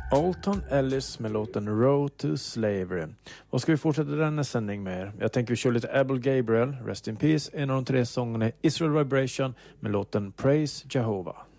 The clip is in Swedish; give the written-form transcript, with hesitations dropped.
Alton Ellis med låten Road to Slavery. Vad ska vi fortsätta denna sändning med? Jag tänker vi kör lite Abel Gabriel, Rest in Peace, en av de 3 sångerna Israel Vibration med låten Praise Jehovah.